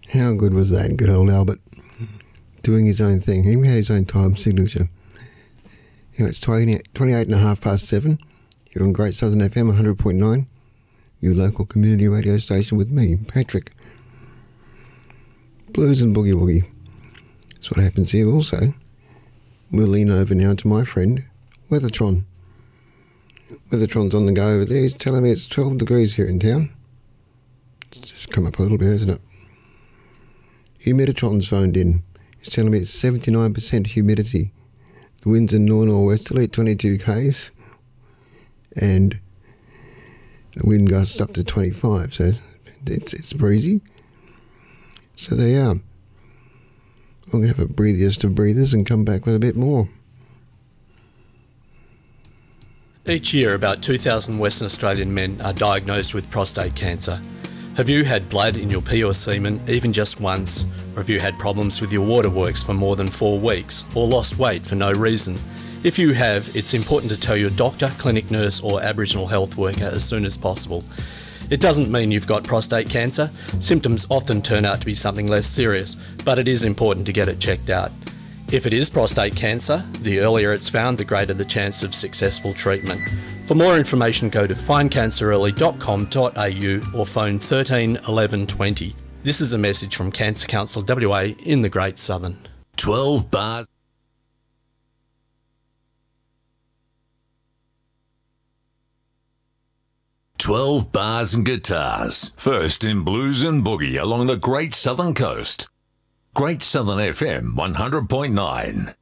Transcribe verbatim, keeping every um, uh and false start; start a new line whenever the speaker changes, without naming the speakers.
How good was that? Good old Albert doing his own thing. He had his own time signature. You know, it's twenty-eight and a half past seven. You're on Great Southern F M one hundred point nine, your local community radio station with me, Patrick. Blues and Boogie Woogie. That's what happens here also. We'll lean over now to my friend, Weathertron. Weathertron's on the go over there. He's telling me it's twelve degrees here in town. It's just come up a little bit, hasn't it? Humiditron's phoned in. He's telling me it's seventy-nine percent humidity. The winds are nor'-nor'westerly at twenty-two k's. And the wind gusts up to twenty-five, so it's it's breezy. So there you are. I'm going to have a breathiest of breathers and come back with a bit more.
Each year, about two thousand Western Australian men are diagnosed with prostate cancer. Have you had blood in your pee or semen even just once? Or have you had problems with your waterworks for more than four weeks? Or lost weight for no reason? If you have, it's important to tell your doctor, clinic nurse or Aboriginal health worker as soon as possible. It doesn't mean you've got prostate cancer. Symptoms often turn out to be something less serious, but it is important to get it checked out. If it is prostate cancer, the earlier it's found, the greater the chance of successful treatment. For more information, go to find cancer early dot com dot a u or phone thirteen eleven twenty. This is a message from Cancer Council W A in the Great Southern.
twelve bars. twelve bars and guitars. First in blues and boogie along the Great Southern Coast. Great Southern F M one hundred point nine.